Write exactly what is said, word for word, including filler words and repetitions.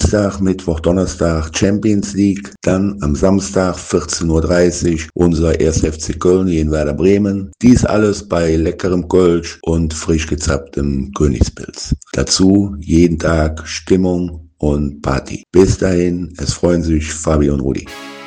Dienstag, Mittwoch, Donnerstag Champions League. Dann am Samstag vierzehn Uhr dreißig unser erster F C Köln gegen Werder Bremen. Dies alles bei leckerem Kölsch und frisch gezapptem Königspilz. Dazu jeden Tag Stimmung und Party. Bis dahin, es freuen sich Fabi und Rudi.